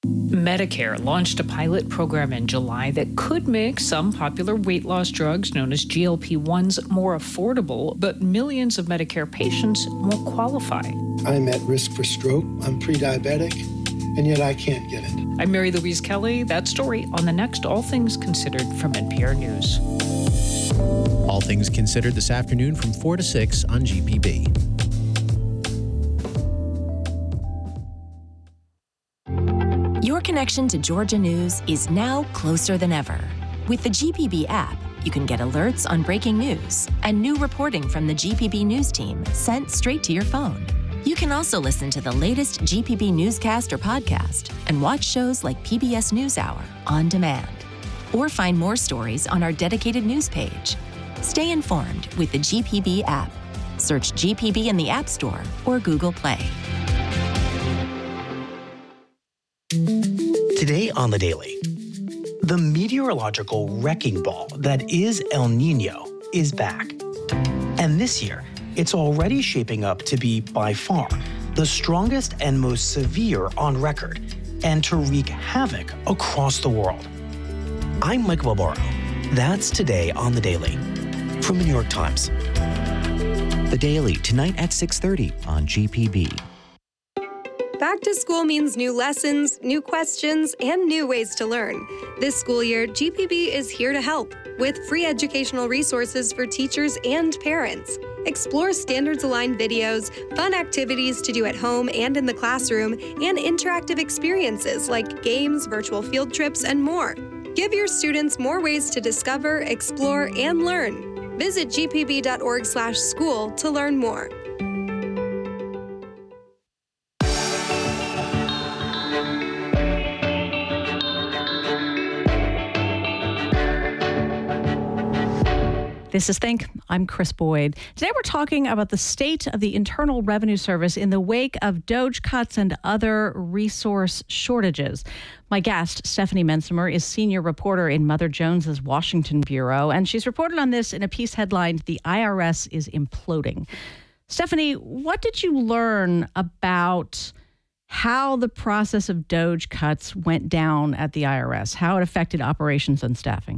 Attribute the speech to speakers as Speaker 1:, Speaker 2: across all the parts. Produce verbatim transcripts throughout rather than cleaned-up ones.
Speaker 1: Medicare launched a pilot program in July that could make some popular weight loss drugs known as G L P ones more affordable, but millions of Medicare patients won't qualify.
Speaker 2: I'm at risk for stroke, I'm pre-diabetic, and yet I can't get it.
Speaker 1: I'm Mary Louise Kelly. That story on the next All Things Considered from N P R News.
Speaker 3: All Things Considered this afternoon from four to six on G P B.
Speaker 4: Your connection to Georgia News is now closer than ever. With the G P B app, you can get alerts on breaking news and new reporting from the G P B News team sent straight to your phone. You can also listen to the latest G P B newscast or podcast and watch shows like P B S NewsHour on demand. Or find more stories on our dedicated news page. Stay informed with the G P B app. Search G P B in the App Store or Google Play.
Speaker 5: Today on The Daily, the meteorological wrecking ball that is El Nino is back. And this year, it's already shaping up to be, by far, the strongest and most severe on record, and to wreak havoc across the world. I'm Mike Balboro. That's Today on The Daily from the New York Times.
Speaker 6: The Daily, tonight at six thirty on G P B.
Speaker 7: Back to school means new lessons, new questions, and new ways to learn. This school year, G P B is here to help with free educational resources for teachers and parents. Explore standards-aligned videos, fun activities to do at home and in the classroom, and interactive experiences like games, virtual field trips, and more. Give your students more ways to discover, explore, and learn. Visit g p b dot org slash school to learn more.
Speaker 8: This is Think. I'm Chris Boyd. Today we're talking about the state of the Internal Revenue Service in the wake of DOGE cuts and other resource shortages. My guest, Stephanie Mensimer, is senior reporter in Mother Jones's Washington Bureau, and she's reported on this in a piece headlined, "The I R S is Imploding." Stephanie, what did you learn about how the process of DOGE cuts went down at the I R S, how it affected operations and staffing?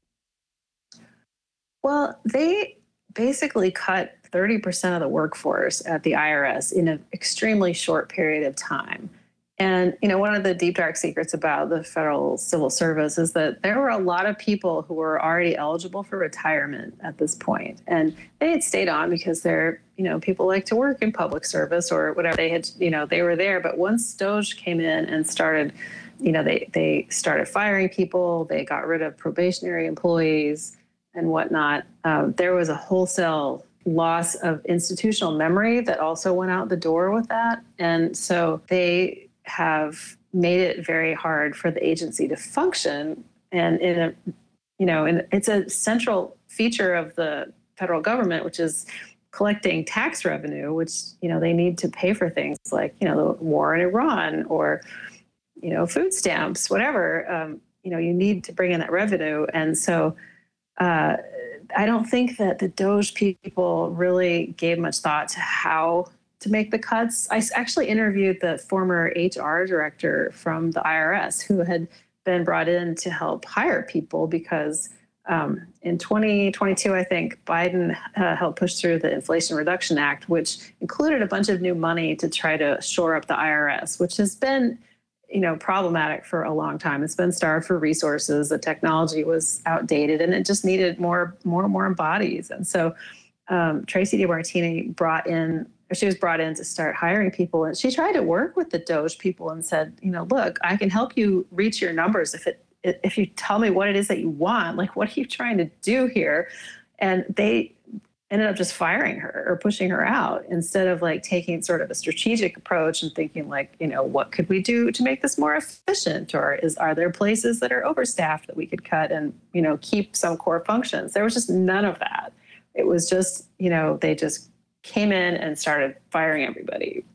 Speaker 9: Well, they basically cut thirty percent of the workforce at the I R S in an extremely short period of time. And, you know, one of the deep, dark secrets about the federal civil service is that there were a lot of people who were already eligible for retirement at this point. And they had stayed on because they're, you know, people like to work in public service or whatever. They had, you know, they were there. But once DOGE came in and started, you know, they, they started firing people, they got rid of probationary employees and whatnot, um, there was a wholesale loss of institutional memory that also went out the door with that. And so they have made it very hard for the agency to function. And in a, you know, and it's a central feature of the federal government, which is collecting tax revenue, which, you know, they need to pay for things like, you know, the war in Iran or, you know, food stamps, whatever. Um, you know, you need to bring in that revenue. And so Uh, I don't think that the DOGE people really gave much thought to how to make the cuts. I actually interviewed the former H R director from the I R S who had been brought in to help hire people because um, in twenty twenty-two, I think, Biden uh, helped push through the Inflation Reduction Act, which included a bunch of new money to try to shore up the I R S, which has been, you know, problematic for a long time. It's been starved for resources. The technology was outdated, and it just needed more, more, more bodies. And so, um, Tracy DeMartini brought in, or she was brought in to start hiring people, and she tried to work with the DOGE people and said, you know, look, I can help you reach your numbers if it, if you tell me what it is that you want. Like, what are you trying to do here? And they ended up just firing her or pushing her out instead of like taking sort of a strategic approach and thinking like, you know, what could we do to make this more efficient? Or is, are there places that are overstaffed that we could cut and, you know, keep some core functions? There was just none of that. It was just, you know, they just came in and started firing everybody.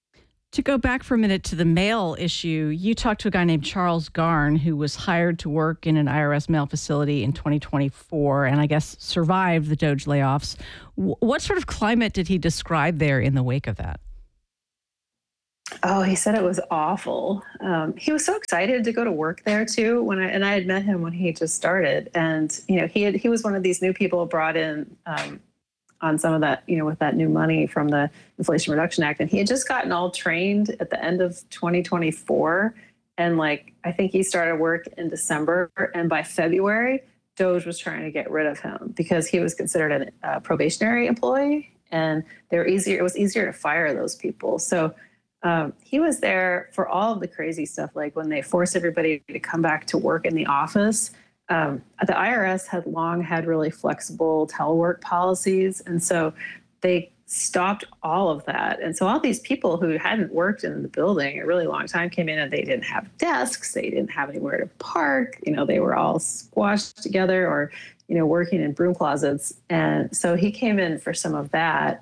Speaker 8: To go back for a minute to the mail issue, you talked to a guy named Charles Garn who was hired to work in an I R S mail facility in twenty twenty-four and I guess survived the DOGE layoffs. What sort of climate did he describe there in the wake of that?
Speaker 9: Oh, he said it was awful. Um, he was so excited to go to work there too. When I and I had met him when he just started, and you know he had he was one of these new people brought in um, on some of that, you know, with that new money from the Inflation Reduction Act, and he had just gotten all trained at the end of twenty twenty-four, and like I think he started work in December, and by February, DOGE was trying to get rid of him because he was considered a uh, probationary employee, and they're easier. It was easier to fire those people, so. Um, he was there for all of the crazy stuff, like when they forced everybody to come back to work in the office. Um, the I R S had long had really flexible telework policies, and so they stopped all of that. And so all these people who hadn't worked in the building a really long time came in, and they didn't have desks, they didn't have anywhere to park. You know, they were all squashed together, or you know, working in broom closets. And so he came in for some of that,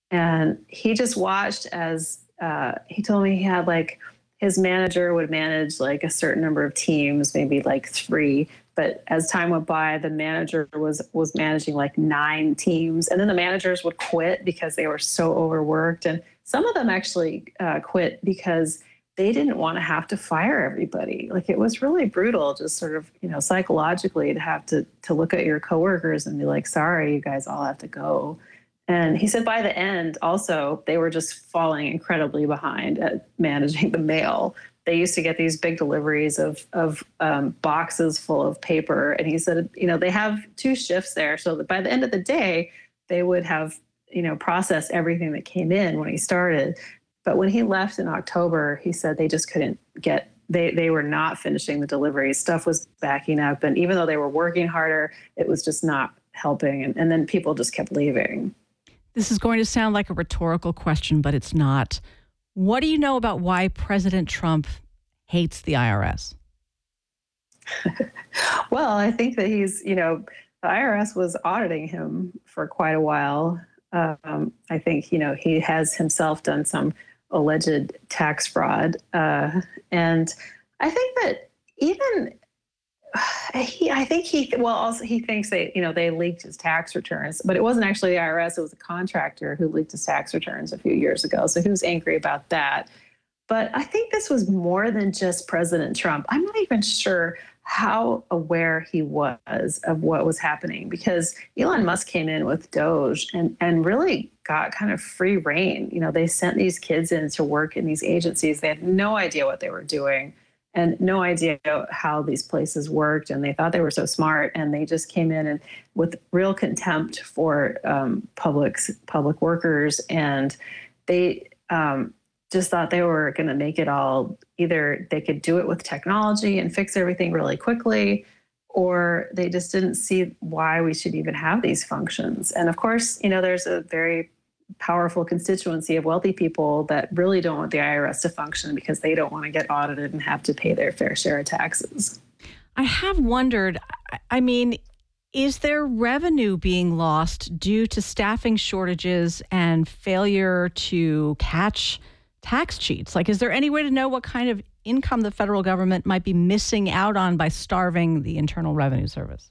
Speaker 9: and he just watched as. Uh, he told me he had like his manager would manage like a certain number of teams, maybe like three. But as time went by, the manager was was managing like nine teams, and then the managers would quit because they were so overworked. And some of them actually uh, quit because they didn't want to have to fire everybody. Like it was really brutal, just sort of you know psychologically to have to to look at your coworkers and be like, "Sorry, you guys all have to go." And he said by the end, also, they were just falling incredibly behind at managing the mail. They used to get these big deliveries of of um, boxes full of paper. And he said, you know, they have two shifts there. So that by the end of the day, they would have, you know, processed everything that came in when he started. But when he left in October, he said they just couldn't get, they, they were not finishing the deliveries. Stuff was backing up. And even though they were working harder, it was just not helping. And, and then people just kept leaving.
Speaker 8: This is going to sound like a rhetorical question, but it's not. What do you know about why President Trump hates the I R S?
Speaker 9: Well, I think that he's, you know, the I R S was auditing him for quite a while. Um, I think, you know, he has himself done some alleged tax fraud. Uh, and I think that even He, I think he, well, also he thinks they, you know, they leaked his tax returns, but it wasn't actually the I R S. It was a contractor who leaked his tax returns a few years ago. So he was angry about that. But I think this was more than just President Trump. I'm not even sure how aware he was of what was happening, because Elon Musk came in with Doge and, and really got kind of free reign. You know, they sent these kids in to work in these agencies. They had no idea what they were doing. And no idea how these places worked, and they thought they were so smart, and they just came in and with real contempt for um, public public workers, and they um, just thought they were going to make it all. Either they could do it with technology and fix everything really quickly, or they just didn't see why we should even have these functions. And of course, you know, there's a very powerful constituency of wealthy people that really don't want the I R S to function because they don't want to get audited and have to pay their fair share of taxes.
Speaker 8: I have wondered, I mean, is there revenue being lost due to staffing shortages and failure to catch tax cheats? Like, is there any way to know what kind of income the federal government might be missing out on by starving the Internal Revenue Service?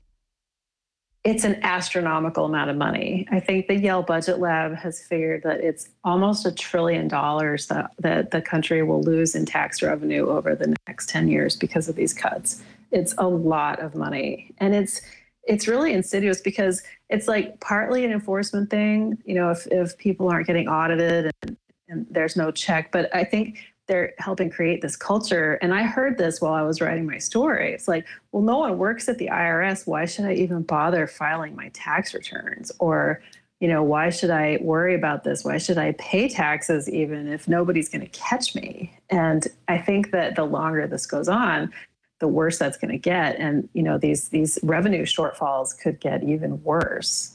Speaker 9: It's an astronomical amount of money. I think the Yale Budget Lab has figured that it's almost a trillion dollars that, that the country will lose in tax revenue over the next ten years because of these cuts. It's a lot of money. And it's it's really insidious because it's like partly an enforcement thing, you know, if, if people aren't getting audited and, and there's no check. But I think they're helping create this culture. And I heard this while I was writing my story. It's like, well, no one works at the I R S. Why should I even bother filing my tax returns? Or, you know, why should I worry about this? Why should I pay taxes even if nobody's going to catch me? And I think that the longer this goes on, the worse that's going to get. And, you know, these these revenue shortfalls could get even worse.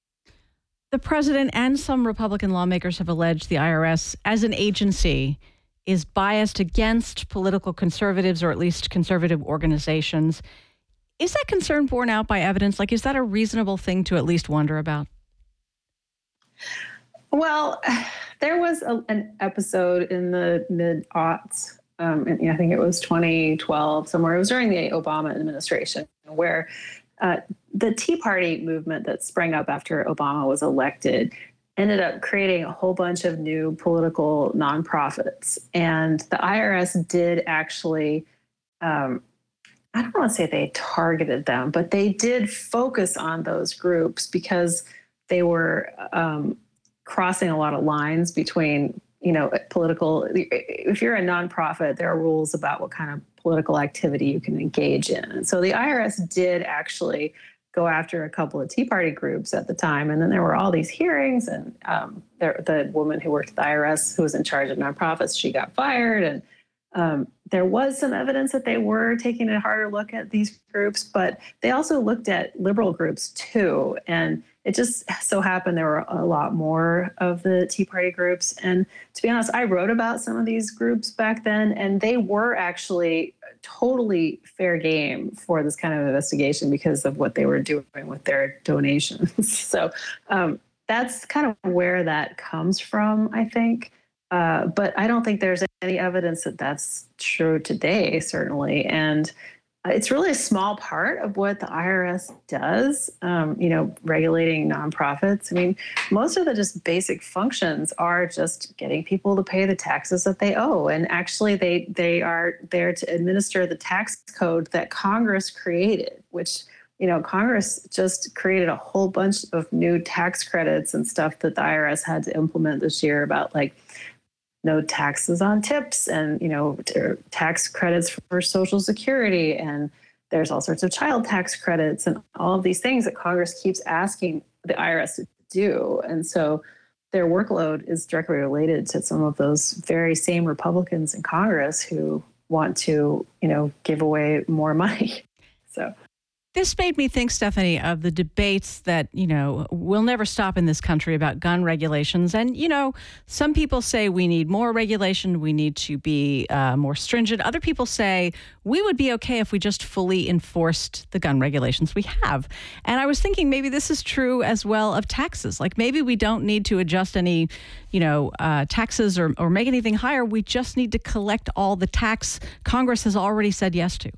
Speaker 8: The president and some Republican lawmakers have alleged the I R S as an agency is biased against political conservatives, or at least conservative organizations. Is that concern borne out by evidence? Like, is that a reasonable thing to at least wonder about?
Speaker 9: Well, there was a, an episode in the mid-aughts, um, and I think it was twenty twelve, somewhere. It was during the Obama administration, where uh, the Tea Party movement that sprang up after Obama was elected ended up creating a whole bunch of new political nonprofits. And the I R S did actually, um, I don't want to say they targeted them, but they did focus on those groups because they were um, crossing a lot of lines between, you know, political. If you're a nonprofit, there are rules about what kind of political activity you can engage in. And so the I R S did actually go after a couple of Tea Party groups at the time. And then there were all these hearings, and um, there, the woman who worked at the I R S who was in charge of nonprofits, she got fired. And um, there was some evidence that they were taking a harder look at these groups, but they also looked at liberal groups too. And it just so happened there were a lot more of the Tea Party groups. And to be honest, I wrote about some of these groups back then, and they were actually totally fair game for this kind of investigation because of what they were doing with their donations. So um, that's kind of where that comes from, I think. Uh, but I don't think there's any evidence that that's true today, certainly. And it's really a small part of what the I R S does, um, you know, regulating nonprofits. I mean, most of the just basic functions are just getting people to pay the taxes that they owe. And actually, they they are there to administer the tax code that Congress created, which, you know, Congress just created a whole bunch of new tax credits and stuff that the I R S had to implement this year about, like, no taxes on tips and, you know, tax credits for Social Security. And there's all sorts of child tax credits and all of these things that Congress keeps asking the I R S to do. And so their workload is directly related to some of those very same Republicans in Congress who want to, you know, give away more money. So
Speaker 8: this made me think, Stephanie, of the debates that, you know, will never stop in this country about gun regulations. And, you know, some people say we need more regulation, we need to be uh, more stringent. Other people say we would be okay if we just fully enforced the gun regulations we have. And I was thinking maybe this is true as well of taxes. Like maybe we don't need to adjust any, you know, uh, taxes or, or make anything higher. We just need to collect all the tax Congress has already said yes to.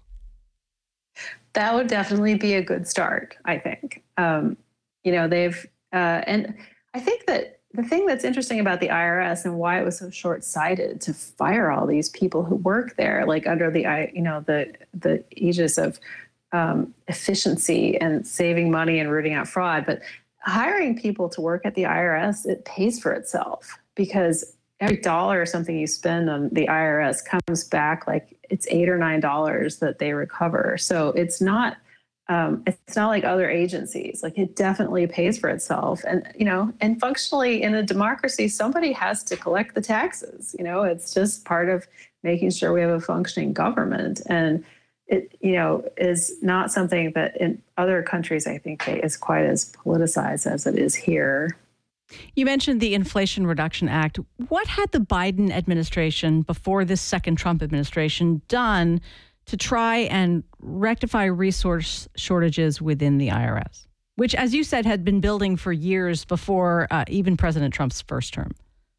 Speaker 9: That would definitely be a good start, I think. Um, you know, they've, uh, and I think that the thing that's interesting about the I R S and why it was so short-sighted to fire all these people who work there, like under the, you know, the the aegis of um, efficiency and saving money and rooting out fraud, but hiring people to work at the I R S, it pays for itself because every dollar or something you spend on the I R S comes back like it's eight or nine dollars that they recover. So it's not um, it's not like other agencies. Like it definitely pays for itself. And you know, and functionally in a democracy, somebody has to collect the taxes. You know, it's just part of making sure we have a functioning government. And it, you know, is not something that in other countries I think is quite as politicized as it is here.
Speaker 8: You mentioned the Inflation Reduction Act. What had the Biden administration, before this second Trump administration, done to try and rectify resource shortages within the I R S, which, as you said, had been building for years before uh, even President Trump's first term?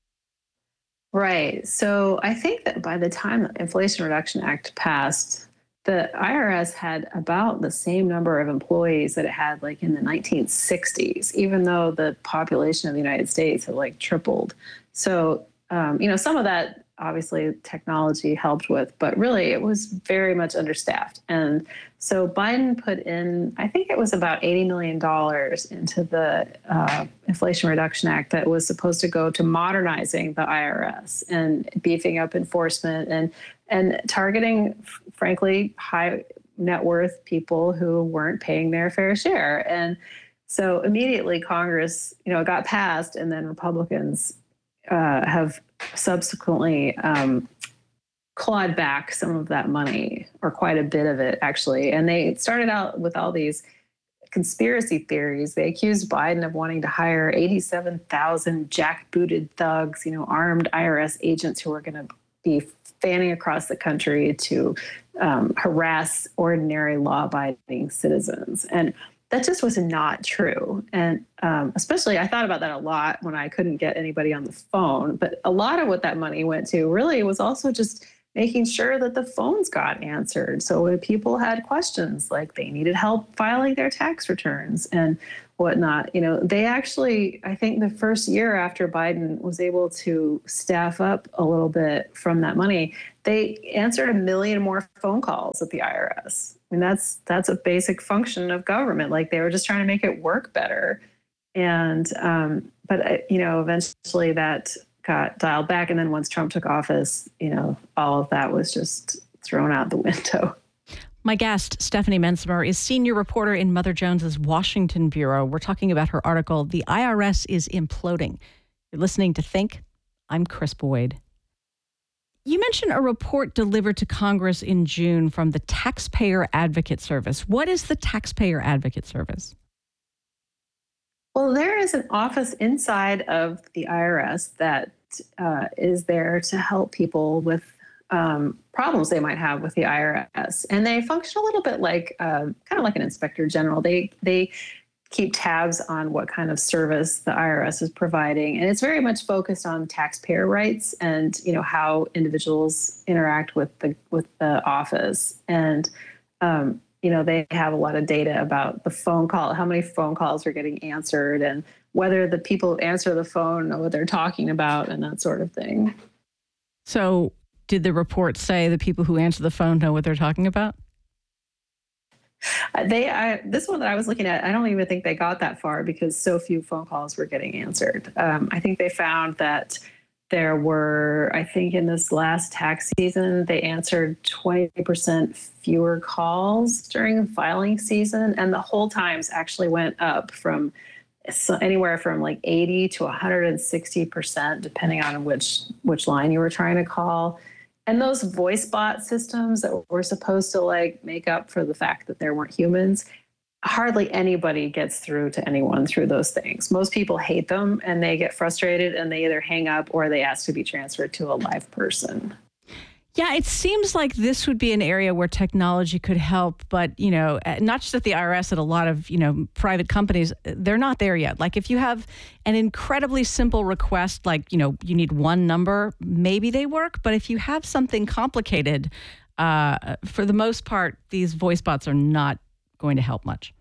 Speaker 9: Right. So I think that by the time the Inflation Reduction Act passed, the I R S had about the same number of employees that it had like in the nineteen sixties, even though the population of the United States had like tripled. So, um, you know, some of that obviously technology helped with, but really it was very much understaffed. And so Biden put in, I think it was about eighty million dollars into the uh, Inflation Reduction Act that was supposed to go to modernizing the I R S and beefing up enforcement and and targeting, frankly, high net worth people who weren't paying their fair share. And so immediately Congress, you know, it got passed, and then Republicans uh, have subsequently um, clawed back some of that money, or quite a bit of it, actually. And they started out with all these conspiracy theories. They accused Biden of wanting to hire eighty-seven thousand jackbooted thugs, you know, armed I R S agents who are going to be fanning across the country to um, harass ordinary law-abiding citizens. And that just was not true. And um, especially, I thought about that a lot when I couldn't get anybody on the phone. But a lot of what that money went to really was also just making sure that the phones got answered. So when people had questions, like they needed help filing their tax returns, and whatnot. You know, they actually, I think the first year after Biden was able to staff up a little bit from that money, they answered a million more phone calls at the I R S. I mean, that's that's a basic function of government. Like, they were just trying to make it work better. And, um, but, you know, eventually that got dialed back. And then once Trump took office, you know, all of that was just thrown out the window.
Speaker 8: My guest, Stephanie Mensmer, is senior reporter in Mother Jones's Washington Bureau. We're talking about her article, The I R S is Imploding. You're listening to Think. I'm Chris Boyd. You mentioned a report delivered to Congress in June from the Taxpayer Advocate Service. What is the Taxpayer Advocate Service?
Speaker 9: Well, there is an office inside of the I R S that uh, is there to help people with um, problems they might have with the I R S. And they function a little bit like, uh, kind of like an inspector general. They, they keep tabs on what kind of service the I R S is providing. And it's very much focused on taxpayer rights and, you know, how individuals interact with the, with the office. And, um, you know, they have a lot of data about the phone call, how many phone calls are getting answered, and whether the people who answer the phone know what they're talking about and that sort of thing.
Speaker 8: So did the report say the people who answer the phone know what they're talking about?
Speaker 9: They, I, this one that I was looking at, I don't even think they got that far because so few phone calls were getting answered. Um, I think they found that there were, I think in this last tax season, they answered twenty percent fewer calls during the filing season. And the hold times actually went up from so anywhere from like eighty to one hundred sixty percent, depending on which, which line you were trying to call. And those voice bot systems that were supposed to like make up for the fact that there weren't humans, hardly anybody gets through to anyone through those things. Most people hate them and they get frustrated and they either hang up or they ask to be transferred to a live person.
Speaker 8: Yeah, it seems like this would be an area where technology could help, but, you know, not just at the I R S, at a lot of, you know, private companies, they're not there yet. Like if you have an incredibly simple request, like, you know, you need one number, maybe they work. But if you have something complicated, uh, for the most part, these voice bots are not going to help much.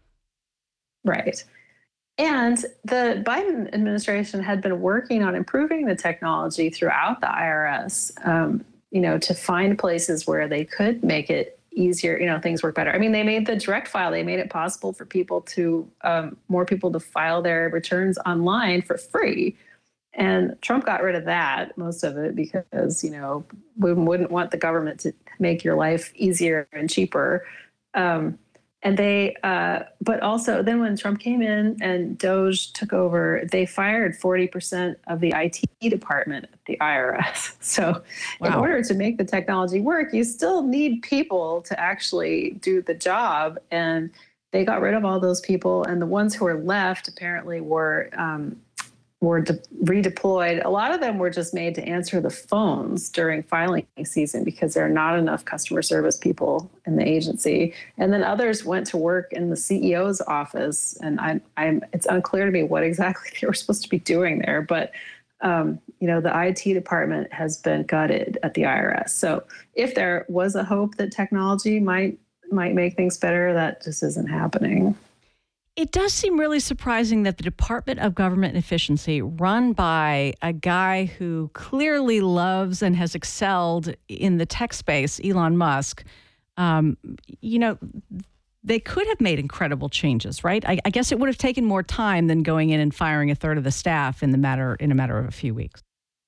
Speaker 9: Right. And the Biden administration had been working on improving the technology throughout the I R S, um, you know, to find places where they could make it easier, you know, things work better. I mean, they made the direct file, they made it possible for people to, um, more people to file their returns online for free. And Trump got rid of that, most of it, because, you know, we wouldn't want the government to make your life easier and cheaper. Um, And they, uh, but also then when Trump came in and Doge took over, they fired forty percent of the I T department at the I R S. So wow. In order to make the technology work, you still need people to actually do the job. And they got rid of all those people. And the ones who were left apparently were, um, were de- redeployed. A lot of them were just made to answer the phones during filing season because there are not enough customer service people in the agency. And then others went to work in the C E O's office. And I, I'm, it's unclear to me what exactly they were supposed to be doing there. But, um, you know, the I T department has been gutted at the I R S. So if there was a hope that technology might might make things better, that just isn't happening.
Speaker 8: It does seem really surprising that the Department of Government Efficiency, run by a guy who clearly loves and has excelled in the tech space, Elon Musk, um, you know, they could have made incredible changes, right? I, I guess it would have taken more time than going in and firing a third of the staff in the matter in a matter of a few weeks.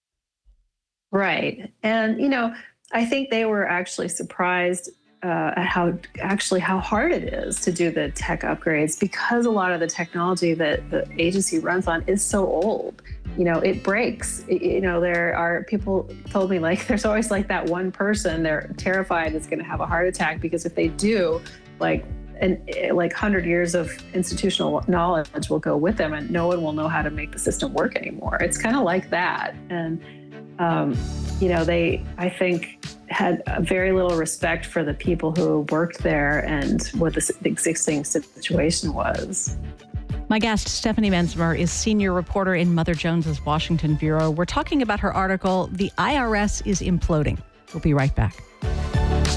Speaker 9: Right. And, you know, I think they were actually surprised Uh, at how actually how hard it is to do the tech upgrades because a lot of the technology that the agency runs on is so old. You know, it breaks. It, you know, there are people told me like there's always like that one person they're terrified is going to have a heart attack because if they do, like and like one hundred years of institutional knowledge will go with them and no one will know how to make the system work anymore. It's kind of like that. And um, you know, they I think. had very little respect for the people who worked there and what the existing situation was.
Speaker 8: My guest, Stephanie Mensmer, is senior reporter in Mother Jones's Washington Bureau. We're talking about her article, The I R S is Imploding. We'll be right back.